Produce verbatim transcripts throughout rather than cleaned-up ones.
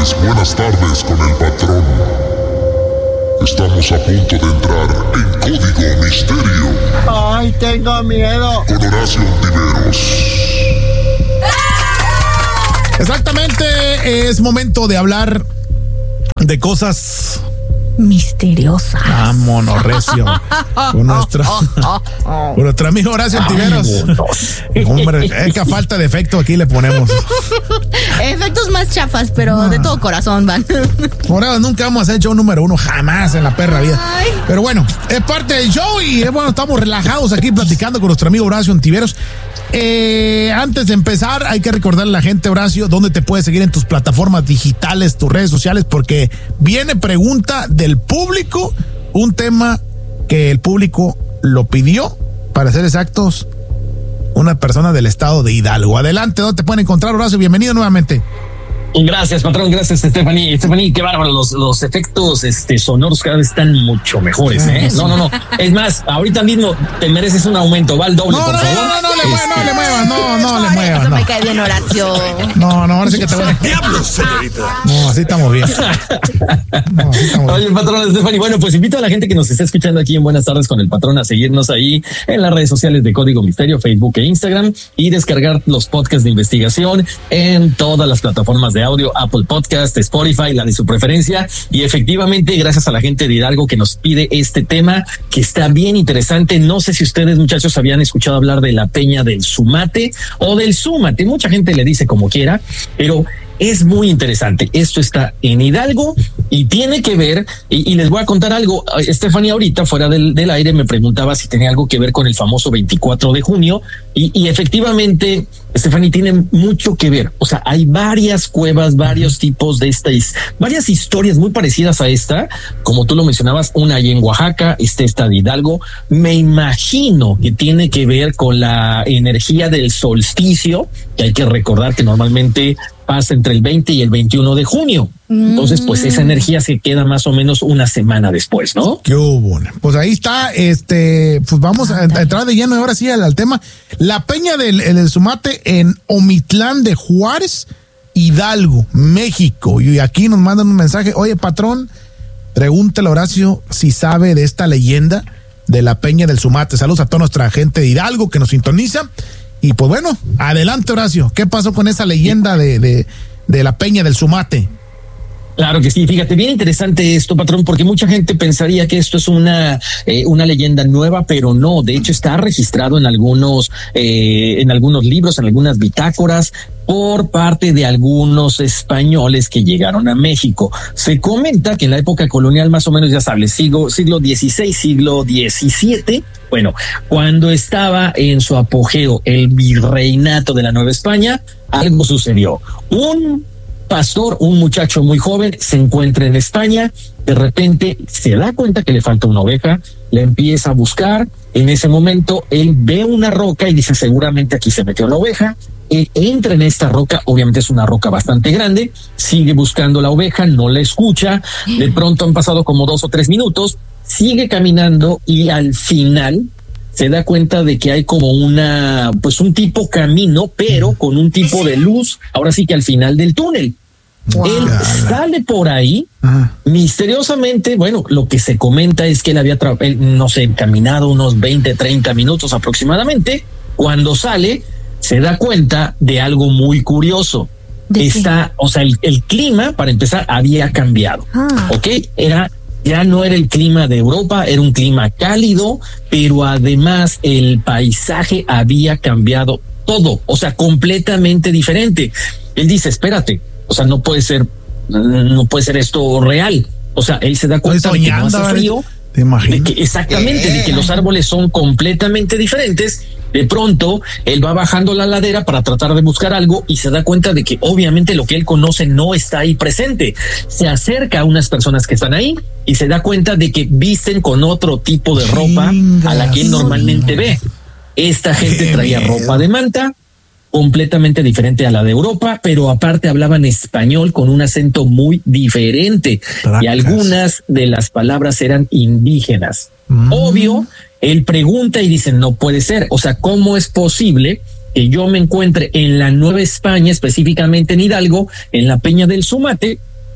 es Buenas Tardes con el Patrón. Estamos a punto de entrar en Código Misterio. ¡Ay, tengo miedo! Con Horacio Ontiveros. Exactamente, es momento de hablar de cosas misteriosas. Vámonos, recio. Con nuestro, con nuestro amigo Horacio Ontiveros. Hombre, es que a falta de efecto aquí le ponemos. Efectos más chafas, pero ah. de todo corazón van. Por ahora nunca hemos hecho un número uno, jamás en la perra vida. Ay. Pero bueno, es parte del show y bueno, estamos relajados aquí platicando con nuestro amigo Horacio Ontiveros. Eh, antes de empezar, hay que recordarle a la gente, Horacio, dónde te puedes seguir en tus plataformas digitales, tus redes sociales, porque viene pregunta del público, un tema que el público lo pidió, para ser exactos, una persona del estado de Hidalgo. Adelante, ¿dónde te pueden encontrar, Horacio? Bienvenido nuevamente. Gracias, patrón, gracias, Stephanie. Stephanie, qué bárbaro, los, los efectos este, sonoros cada vez están mucho mejores, ¿eh? No, no, no. Es más, ahorita mismo te mereces un aumento, va al doble, no, por no, favor. No, no, no, le muevas, no le muevas, no, no le muevas. Eso no. me cae bien, Horacio. No, no, ahora sí que te voy a... ¡Diablos, señorita! No, así estamos bien. No, así estamos Oye, bien. Patrón, Stephanie, bueno, pues invito a la gente que nos está escuchando aquí en Buenas Tardes con el Patrón a seguirnos ahí en las redes sociales de Código Misterio, Facebook e Instagram, y descargar los podcasts de investigación en todas las plataformas de audio, Apple Podcast, Podcast, Spotify, la de su preferencia. Y efectivamente, gracias a la gente de Hidalgo que nos pide este tema, que está bien interesante. No sé si ustedes, muchachos, habían escuchado hablar de la Peña del Sumate o del Súmate. Mucha gente le dice como quiera, pero es muy interesante. Esto está en Hidalgo y tiene que ver, y, y les voy a contar algo. Stephanie ahorita fuera del, del aire me preguntaba si tenía algo que ver con el famoso veinticuatro de junio y, y efectivamente, Stephanie, tiene mucho que ver. O sea, hay varias cuevas, varios tipos de estas, varias historias muy parecidas a esta, como tú lo mencionabas, una ahí en Oaxaca, este está de Hidalgo. Me imagino que tiene que ver con la energía del solsticio, que hay que recordar que normalmente pasa entre el veinte y el veintiuno de junio. Entonces, pues esa energía se queda más o menos una semana después, ¿no? Qué hubo. Pues ahí está, este, pues vamos a, a entrar de lleno ahora sí al, al tema. La Peña del, del Sumate en Omitlán de Juárez, Hidalgo, México. Y aquí nos mandan un mensaje. Oye, patrón, pregúntale a Horacio si sabe de esta leyenda de la Peña del Sumate. Saludos a toda nuestra gente de Hidalgo que nos sintoniza. Y pues bueno, adelante, Horacio. ¿Qué pasó con esa leyenda de, de, de la Peña del Sumate? Claro que sí, fíjate, bien interesante esto, patrón, porque mucha gente pensaría que esto es una eh, una leyenda nueva, pero no. De hecho, está registrado en algunos eh, en algunos libros, en algunas bitácoras, por parte de algunos españoles que llegaron a México. Se comenta que en la época colonial, más o menos, ya sabes, siglo, siglo dieciséis, siglo diecisiete, bueno, cuando estaba en su apogeo el virreinato de la Nueva España, algo sucedió. Un pastor, un muchacho muy joven, se encuentra en España, de repente se da cuenta que le falta una oveja, la empieza a buscar. En ese momento él ve una roca y dice, seguramente aquí se metió la oveja. Él entra en esta roca, obviamente es una roca bastante grande, sigue buscando la oveja, no la escucha. De pronto han pasado como dos o tres minutos, sigue caminando y al final se da cuenta de que hay como una, pues un tipo camino, pero con un tipo de luz, ahora sí que al final del túnel. Wow. Él sale por ahí, uh-huh. misteriosamente, bueno, lo que se comenta es que él había, tra- él, no sé, caminado unos veinte, treinta minutos aproximadamente. Cuando sale, se da cuenta de algo muy curioso. Está, o sea, el, el clima, para empezar, había cambiado, ah. ¿ok? Era... Ya no era el clima de Europa, era un clima cálido, pero además el paisaje había cambiado todo, o sea, completamente diferente. Él dice, espérate, o sea, no puede ser, no puede ser esto real. O sea, él se da cuenta de que no hace frío. ¿Te imaginas? De que, exactamente, eh. de que los árboles son completamente diferentes. De pronto, él va bajando la ladera para tratar de buscar algo y se da cuenta de que obviamente lo que él conoce no está ahí presente. Se acerca a unas personas que están ahí y se da cuenta de que visten con otro tipo de ropa a la que él normalmente ve. Esta gente traía ropa de manta, completamente diferente a la de Europa, pero aparte hablaban español con un acento muy diferente. Tracas. Y algunas de las palabras eran indígenas. Mm. Obvio, él pregunta y dice, no puede ser. O sea, ¿cómo es posible que yo me encuentre en la Nueva España, específicamente en Hidalgo, en la Peña del Sumate,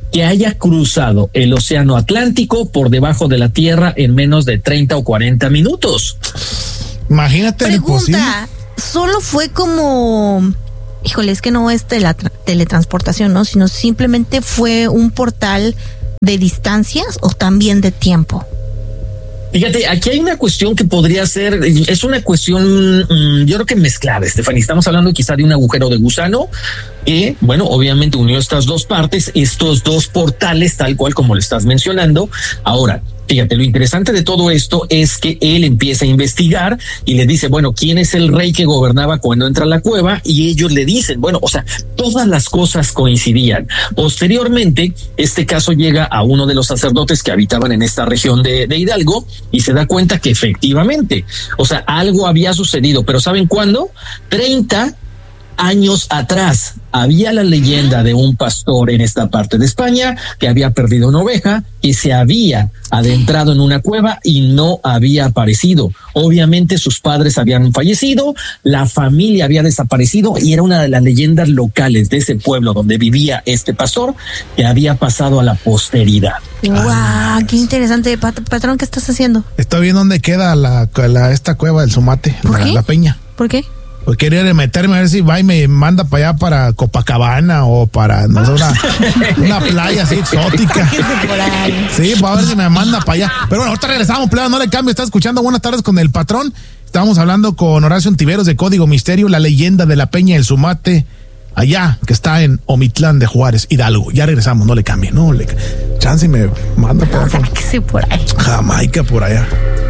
que haya cruzado el océano Atlántico por debajo de la tierra en menos de treinta o cuarenta minutos. Imagínate. Pregunta, ¿solo fue como, híjole, es que no es tele- teletransportación, ¿no? Sino simplemente fue un portal de distancias o también de tiempo? Fíjate, aquí hay una cuestión que podría ser, es una cuestión, mmm, yo creo que mezclada, Stephanie. Estamos hablando quizá de un agujero de gusano que, bueno, obviamente unió estas dos partes, estos dos portales, tal cual como lo estás mencionando. Ahora, fíjate, lo interesante de todo esto es que él empieza a investigar y le dice, bueno, ¿quién es el rey que gobernaba cuando entra a la cueva? Y ellos le dicen, bueno, o sea, todas las cosas coincidían. Posteriormente, este caso llega a uno de los sacerdotes que habitaban en esta región de, de Hidalgo y se da cuenta que efectivamente, o sea, algo había sucedido, pero ¿saben cuándo? treinta años atrás había la leyenda de un pastor en esta parte de España que había perdido una oveja, que se había adentrado en una cueva y no había aparecido. Obviamente sus padres habían fallecido, la familia había desaparecido y era una de las leyendas locales de ese pueblo donde vivía este pastor que había pasado a la posteridad. ¡Wow! Ah, qué interesante. Pat- patrón, ¿qué estás haciendo? Estoy viendo dónde queda la, la esta cueva del Sumate, ¿Por la, qué? la peña. ¿Por qué? Pues quería meterme a ver si va y me manda para allá, para Copacabana o para, no sé, una, una playa así exótica. Sí, para ver si me manda para allá. Pero bueno, ahorita regresamos, plebe, no le cambio. Está escuchando Buenas Tardes con el Patrón. Estábamos hablando con Horacio Ontiveros de Código Misterio, la leyenda de la Peña del Sumate, allá, que está en Omitlán de Juárez, Hidalgo. Ya regresamos, no le cambie, no le chance y me manda para Sáquese por ahí. Jamaica por allá.